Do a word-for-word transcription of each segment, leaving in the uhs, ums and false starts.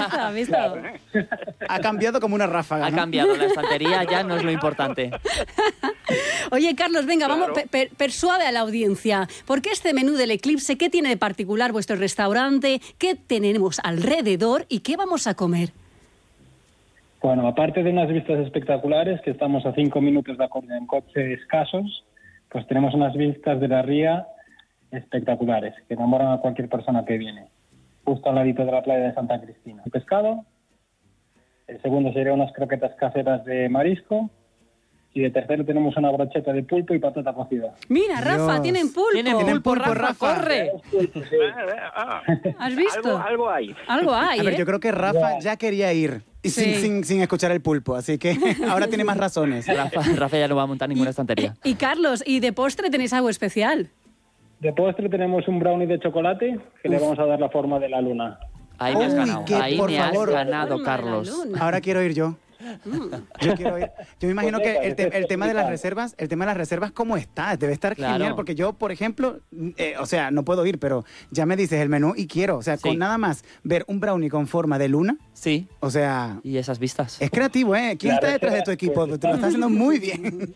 visto? ¿Has visto? Claro. Ha cambiado como una ráfaga, Ha ¿no? cambiado, la estantería ya no es lo importante. Oye, Carlos, venga, Claro. vamos, per- per- persuade a la audiencia. ¿Por qué este menú del Eclipse? ¿Qué tiene de particular vuestro restaurante? ¿Qué tenemos alrededor? ¿Y qué vamos a comer? Bueno, aparte de unas vistas espectaculares, que estamos a cinco minutos de Coruña en coche escasos, pues tenemos unas vistas de la ría espectaculares, que enamoran a cualquier persona que viene. Justo al ladito de la playa de Santa Cristina. El pescado, el segundo sería unas croquetas caseras de marisco, y de tercero tenemos una brocheta de pulpo y patata cocida. Mira, Rafa, Dios. tienen pulpo. Tienen pulpo, pulpo, Rafa, Rafa. corre. ¿Has visto? Algo, algo hay. Algo hay, A ver, ¿eh? yo creo que Rafa ya quería ir y Sí. sin, sin, sin escuchar el pulpo, así que ahora tiene más razones. Rafa, Rafa ya no va a montar ninguna estantería. Y Carlos, ¿y de postre tenéis algo especial? De postre tenemos un brownie de chocolate, que le vamos a dar la forma de la luna. Ahí me has Uy, ganado. que, Ahí por me favor. has ganado, Forma de la Carlos. luna. Ahora quiero ir yo. Yo quiero ir. Yo me imagino que el, te- el tema de las reservas, el tema de las reservas, ¿cómo está? Debe estar Claro. genial, porque yo, por ejemplo, eh, o sea, no puedo ir, pero ya me dices el menú y quiero. O sea, Sí. con nada más ver un brownie con forma de luna, Sí, o sea, y esas vistas. es creativo, ¿eh? ¿Quién La está detrás de tu reserva, equipo? pues, Te lo estás haciendo muy bien.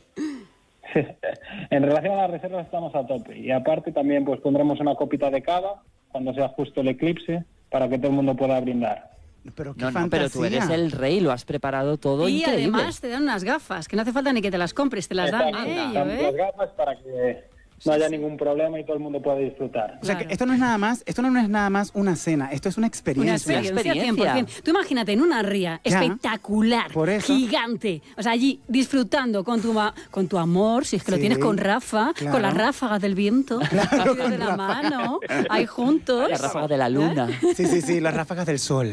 En relación a las reservas estamos a tope. Y aparte también pues pondremos una copita de cava cuando sea justo el eclipse para que todo el mundo pueda brindar. Pero qué No, no, fantasía. pero tú eres el rey, lo has preparado todo Y increíble. además te dan unas gafas, que no hace falta ni que te las compres, te las dan Exacto. ellos, Damos ¿eh? las gafas para que no haya ningún problema y todo el mundo pueda disfrutar. O sea, Claro. que esto no es nada más, esto no es nada más una cena, esto es una Una experiencia. experiencia, experiencia. cien por ciento. Tú imagínate en una ría Ya. espectacular, Por eso. gigante. O sea, allí disfrutando con tu, ma- con tu amor, si es que lo Sí, tienes con Rafa, claro. con las ráfagas del viento, Claro, así desde con la Rafa. mano, ahí juntos. La ráfaga de la luna. Sí, sí, sí, las ráfagas del sol.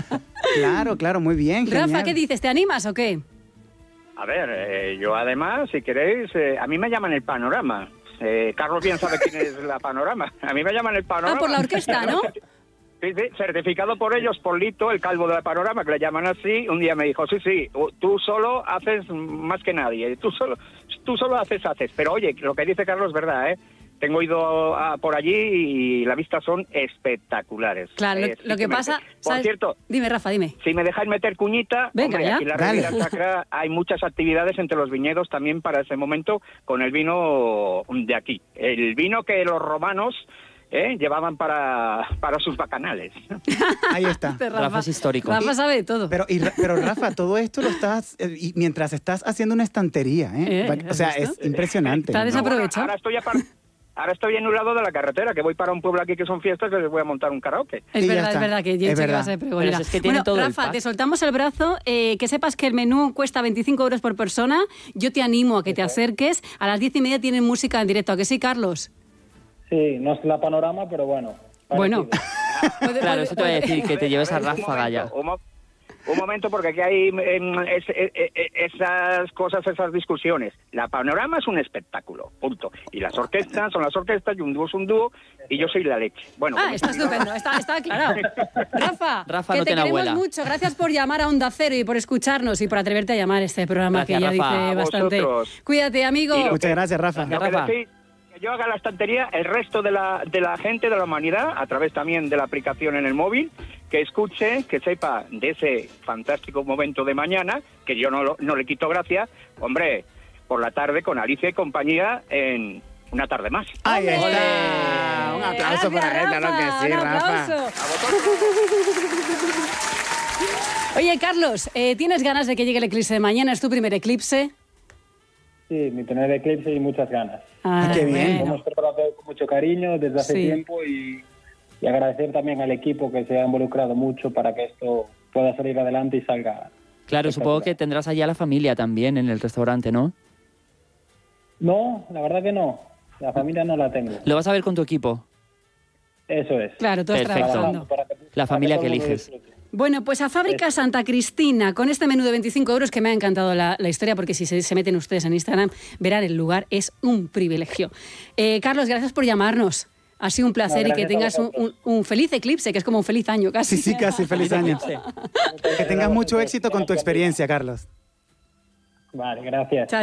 Claro, claro, muy bien. Rafa, genial. ¿qué dices? ¿Te animas o qué? A ver, eh, yo además, si queréis, eh, a mí me llaman el Panorama. Eh, Carlos bien sabe quién es la Panorama. A mí me llaman el Panorama. Ah, por la orquesta, ¿no? Sí, sí, certificado por ellos, por Lito, el calvo de la Panorama, que le llaman así. Un día me dijo, sí, sí, tú solo haces más que nadie. Tú solo, tú solo haces, haces. Pero oye, lo que dice Carlos es verdad, ¿eh? Tengo ido a, por allí y las vistas son espectaculares. Claro, lo, Eh, lo que sí me- pasa... Por ¿sabes? cierto, Dime, Rafa, dime. si me dejáis meter cuñita, Venga, hombre, ya. aquí en la Dale. Riviera Sacra hay muchas actividades entre los viñedos también para ese momento con el vino de aquí. El vino que los romanos eh, llevaban para, para sus bacanales. Ahí está. Este Rafa es histórico. Rafa sabe de todo. Pero, y Ra- pero Rafa, todo esto lo estás, eh, y mientras estás haciendo una estantería, ¿eh? Eh, O sea, ¿has visto? es impresionante. Está ¿no? desa- Desaprovecha. Ahora estoy apar- Ahora estoy en un lado de la carretera, que voy para un pueblo aquí que son fiestas, que les voy a montar un karaoke. Es Sí, ya verdad, es está. verdad que Es Jenche que verdad. va a ser pregonera. Pero es que tiene bueno, todo el Rafa, pack. te soltamos el brazo. eh, que sepas que el menú cuesta veinticinco euros por persona. Yo te animo a que te acerques. A las diez y media tienen música en directo. ¿A que sí, Carlos? Sí, no es la Panorama, pero bueno. Bueno. parecido. Puede- Claro, puede- eso te voy a puede- decir, que te lleves a ver, un ráfaga ya. momento, Un, mo- un momento, porque aquí hay em, es- e- e- esas cosas, esas discusiones. La Panorama es un espectáculo, punto. Y las orquestas son las orquestas, y un dúo es un dúo, y yo soy la leche. Bueno, Ah, como está soy- estupendo, está, está aclarado. Rafa, Rafa que no te tiene queremos abuela. mucho. Gracias por llamar a Onda Cero y por escucharnos y por atreverte a llamar a este programa Gracias, que ya Rafa. dice A bastante. vosotros. Cuídate, amigo. Y lo Muchas gracias, Rafa. Lo que Rafa. decís, que yo haga la estantería, el resto de la, de la gente, de la humanidad, a través también de la aplicación en el móvil, que escuche, que sepa de ese fantástico momento de mañana, que yo no, lo- no le quito gracia, hombre, por la tarde con Alicia y compañía en Una Tarde Más. Ahí ¡Hombre! está. Un aplauso Gracias, para él, claro que Rafa, sí, un Rafa. aplauso. A vosotros. Oye, Carlos, eh, ¿tienes ganas de que llegue el eclipse de mañana? ¿Es tu primer eclipse? Sí, mi tener eclipse y muchas ganas. Ah, qué bien. Lo bueno. hemos preparado todo con mucho cariño desde hace Sí. tiempo y, y agradecer también al equipo que se ha involucrado mucho para que esto pueda salir adelante y salga. Claro, supongo que tendrás allá a la familia también en el restaurante, ¿no? No, la verdad que no. La familia no la tengo. Lo vas a ver con tu equipo, Eso es. Claro, tú estás Perfecto. trabajando. Para que- la para familia que todo el mundo eliges. disfrute. Bueno, pues a Fábrica Santa Cristina, con este menú de veinticinco euros, que me ha encantado la, la historia, porque si se, se meten ustedes en Instagram, verán el lugar, es un privilegio. Eh, Carlos, gracias por llamarnos. Ha sido un placer No, y que gracias a tengas un, vosotros. un- un feliz eclipse, que es como un feliz año casi. Sí, sí, casi. Feliz año. Que tengas mucho éxito con tu experiencia, Carlos. Vale, gracias. Chao.